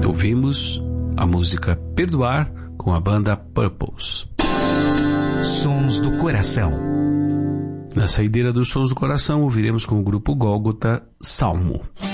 Ouvimos a música Perdoar com a banda Purples. Sons do Coração. Na saideira dos Sons do Coração ouviremos com o grupo Gólgota Salmo.